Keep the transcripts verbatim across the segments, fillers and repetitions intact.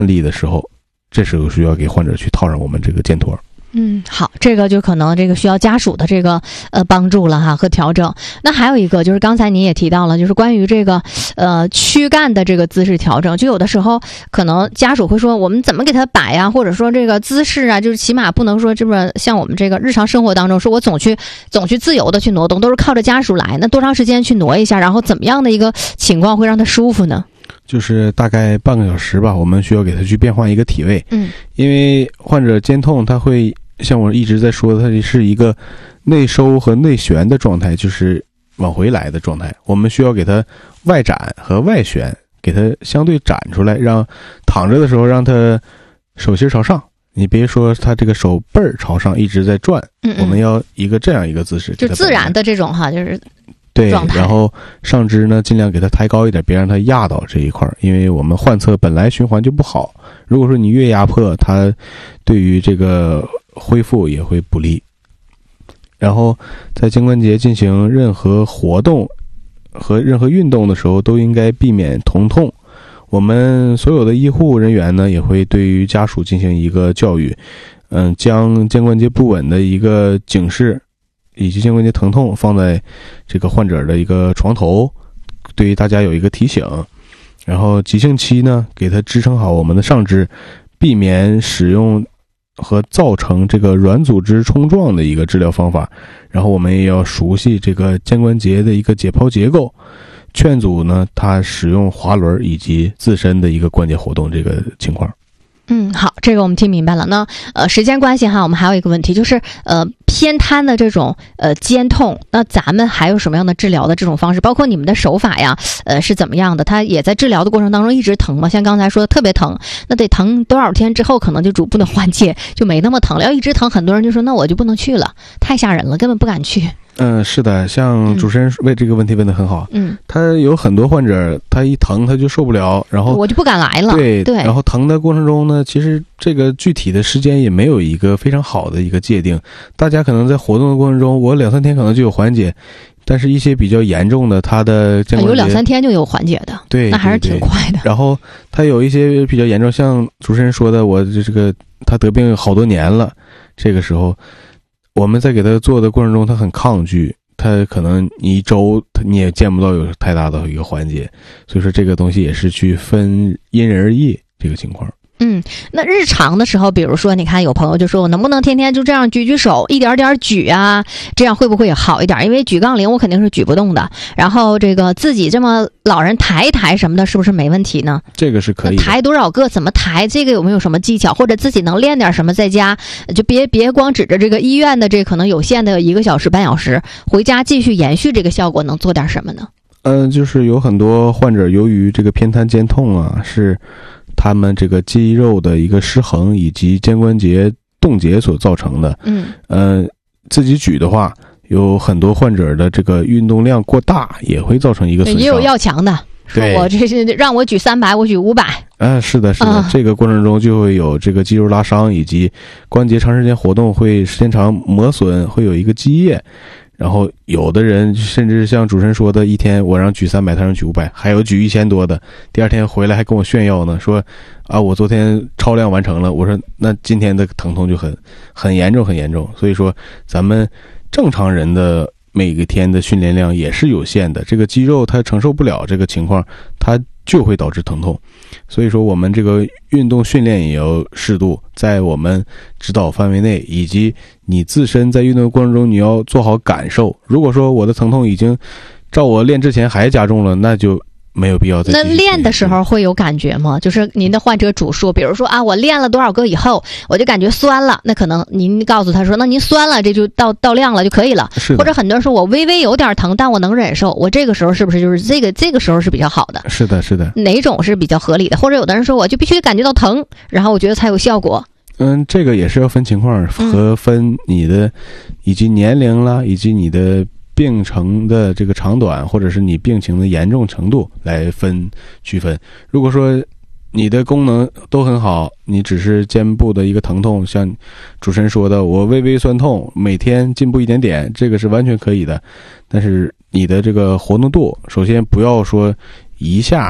力的时候，这时候需要给患者去套上我们这个肩托。 嗯，好，这个就可能这个需要家属的这个呃帮助了哈和调整。那还有一个就是刚才您也提到了，就是关于这个呃躯干的这个姿势调整，就有的时候可能家属会说我们怎么给他摆呀，或者说这个姿势啊，就是起码不能说这么像我们这个日常生活当中说我总去总去自由的去挪动，都是靠着家属来，那多长时间去挪一下，然后怎么样的一个情况会让他舒服呢？ 就是大概半个小时吧，我们需要给他去变换一个体位。 嗯，因为患者肩痛他会像我一直在说，它是一个内收和内旋的状态，就是往回来的状态。我们需要给它外展和外旋，给它相对展出来，让躺着的时候让它手心朝上。你别说他这个手背儿朝上一直在转，嗯嗯，我们要一个这样一个姿势， 就自然的这种哈，就是对。然后上肢呢，尽量给它抬高一点，别让它压到这一块，因为我们患侧本来循环就不好。如果说你越压迫，它对于这个恢复也会不利。然后在肩关节进行任何活动和任何运动的时候，都应该避免疼痛。我们所有的医护人员呢，也会对于家属进行一个教育，嗯，将肩关节不稳的一个警示以及肩关节疼痛放在这个患者的一个床头，对于大家有一个提醒。然后急性期呢，给他支撑好我们的上肢，避免使用和造成这个软组织冲撞的一个治疗方法。然后我们也要熟悉这个肩关节的一个解剖结构，劝阻呢他使用滑轮以及自身的一个关节活动这个情况。 嗯，好，这个我们听明白了。那呃，时间关系哈，我们还有一个问题，就是呃，偏瘫的这种呃肩痛，那咱们还有什么样的治疗的这种方式？包括你们的手法呀，呃，是怎么样的？它也在治疗的过程当中一直疼吗？像刚才说的特别疼，那得疼多少天之后可能就逐步的缓解，就没那么疼了。要一直疼，很多人就说那我就不能去了，太吓人了，根本不敢去。 嗯，是的，像主持人为这个问题问得很好。嗯，他有很多患者，他一疼他就受不了，然后我就不敢来了。 对对， 然后疼的过程中呢，其实这个具体的时间也没有一个非常好的一个界定。大家可能在活动的过程中，我两三天可能就有缓解，但是一些比较严重的，他的肩关节有两三天就有缓解的， 对， 那还是挺快的。 然后他有一些比较严重，像主持人说的，我这个他得病好多年了，这个时候我们在给他做的过程中，他很抗拒，他可能一周你也见不到有太大的一个缓解，所以说这个东西也是去分因人而异这个情况。 嗯，那日常的时候，比如说你看有朋友就说我能不能天天就这样举举手，一点点举啊，这样会不会也好一点？因为举杠铃我肯定是举不动的，然后这个自己这么老人抬一抬什么的，是不是没问题呢？ 这个是可以的。 抬多少个，怎么抬，这个有没有什么技巧？或者自己能练点什么在家，就别别光指着这个医院的这可能有限的一个小时半小时，回家继续延续这个效果，能做点什么呢？ 嗯、呃，就是有很多患者由于这个偏瘫肩痛啊，是他们这个肌肉的一个失衡以及肩关节冻结所造成的。嗯，呃，自己举的话，有很多患者的这个运动量过大，也会造成一个损伤。 也有要强的，说我这是让我举三百，我举五百。 嗯、呃，是的，是的、啊，这个过程中就会有这个肌肉拉伤，以及关节长时间活动会时间长磨损，会有一个积液。然后有的人甚至像主持人说的，一天我让举三百，他让举五百，还有举一千多的，第二天回来还跟我炫耀呢，说啊我昨天超量完成了。我说那今天的疼痛就很很严重很严重。所以说咱们正常人的每个天的训练量也是有限的，这个肌肉它承受不了这个情况，它就会导致疼痛。所以说我们这个运动训练也要适度，在我们指导范围内，以及你自身在运动过程中你要做好感受。如果说我的疼痛已经照我练之前还加重了，那就没有必要再。 那练的时候会有感觉吗？就是您的患者主诉，比如说啊，我练了多少个以后，我就感觉酸了，那可能您告诉他说，那您酸了，这就到到量了就可以了。 是。 或者很多人说我微微有点疼，但我能忍受，我这个时候是不是就是这个这个时候是比较好的？ 是的，是的。 哪种是比较合理的？或者有的人说我就必须感觉到疼，然后我觉得才有效果。 嗯，这个也是要分情况和分你的以及年龄啦，以及你的病程的这个长短，或者是你病情的严重程度来分区分。如果说你的功能都很好，你只是肩部的一个疼痛，像主持人说的我微微酸痛，每天进步一点点，这个是完全可以的。但是你的这个活动度，首先不要说一下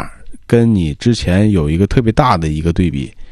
跟你之前有一个特别大的一个对比。